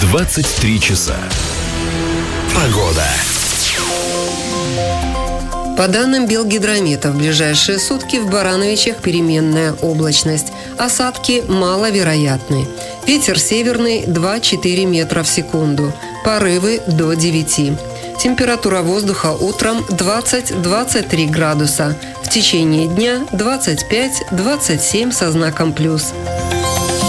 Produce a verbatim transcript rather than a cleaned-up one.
двадцать три часа. Погода. По данным Белгидромета, в ближайшие сутки в Барановичах переменная облачность. Осадки маловероятны. Ветер северный два-четыре метра в секунду. Порывы до девяти. Температура воздуха утром двадцать-двадцать три градуса. В течение дня двадцать пять-двадцать семь со знаком плюс.